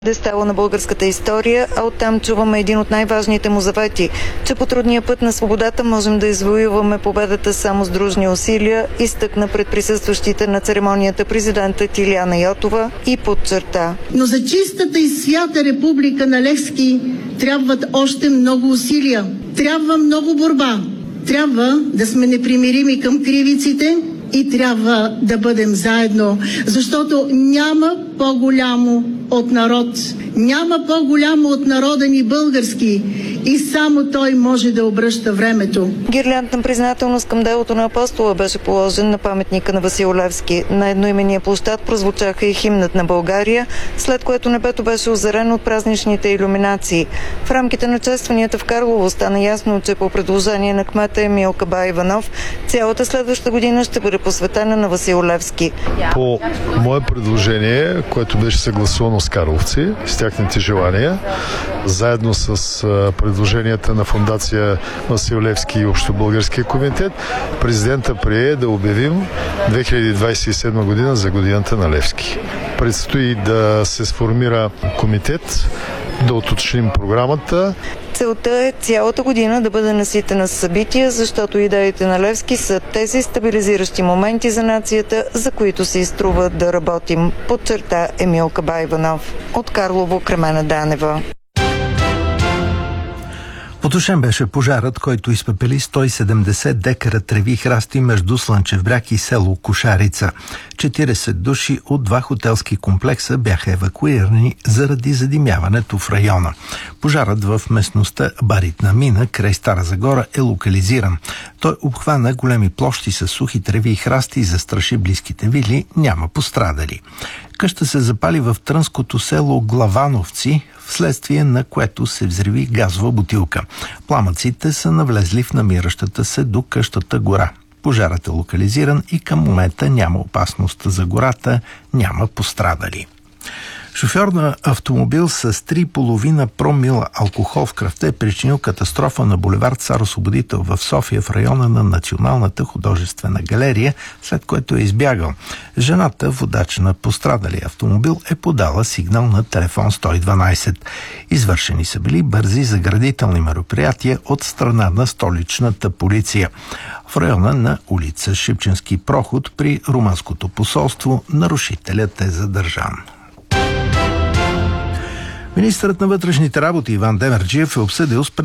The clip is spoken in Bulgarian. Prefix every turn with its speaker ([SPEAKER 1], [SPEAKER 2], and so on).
[SPEAKER 1] Стало на българската история, а оттам чуваме един от най-важните му завети, че по трудния път на свободата можем да извоюваме победата само с дружни усилия, изтъкна пред присъстващите на церемонията президента Тиляна Йотова и подчерта.
[SPEAKER 2] Но за чистата и свята република на Левски трябват още много усилия. Трябва много борба. Трябва да сме непримирими към кривиците и трябва да бъдем заедно, защото няма по-голямо от народ. Няма по-голямо от народа ни български и само той може да обръща времето.
[SPEAKER 1] Гирлянд на признателност към делото на апостола беше положен на паметника на Васил Левски. На едноименния площад прозвучаха и химнът на България, след което небето беше озарено от празничните илюминации. В рамките на честванията в Карлово стана ясно, че по предложение на кмета Емил Кабай-Иванов цялата следваща година ще бъде посветена на Васил Левски.
[SPEAKER 3] По мое предложение, което беше съгласувано с карловци, с тяхните желания, заедно с предложенията на фондация Васил Левски и Общобългарския комитет, президента прие да обявим 2027 година за годината на Левски. Предстои да се сформира комитет, да уточним програмата.
[SPEAKER 1] Целта е цялата година да бъде наситена с събития, защото идеите на Левски са тези стабилизиращи моменти за нацията, за които се изтрува да работим, подчерта Емил Кабай-Иванов. От Карлово, Кремена Данева.
[SPEAKER 4] Потушен беше пожарът, който изпепели 170 декара треви и храсти между Слънчев бряг и село Кошарица. 40 души от 2 хотелски комплекса бяха евакуирани заради задимяването в района. Пожарът в местността Баритна мина край Стара Загора е локализиран. Той обхвана големи площи с сухи треви и храсти и застраши близките вили, няма пострадали. Къща се запали в трънското село Главановци, вследствие на което се взриви газова бутилка. Пламъците са навлезли в намиращата се до къщата гора. Пожарът е локализиран и към момента няма опасност за гората, няма пострадали. Шофьор на автомобил с 3,5 промила алкохол в кръвта е причинил катастрофа на булевард Цар Освободител в София в района на Националната художествена галерия, след което е избягал. Жената, водач на пострадалия автомобил, е подала сигнал на телефон 112. Извършени са били бързи заградителни мероприятия от страна на столичната полиция. В района на улица Шипченски проход при румънското посолство нарушителят е задържан. Министърът на вътрешните работи Иван Демерджиев е обсъдил с